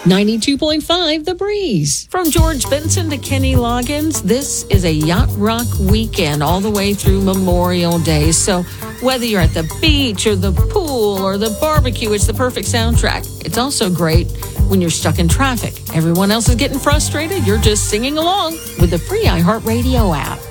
92.5 The Breeze. From George Benson to Kenny Loggins, this is a Yacht Rock weekend all the way through Memorial Day. So whether you're at the beach or the pool or the barbecue, it's the perfect soundtrack. It's also great when you're stuck in traffic. Everyone else is getting frustrated. You're just singing along with the free iHeartRadio app.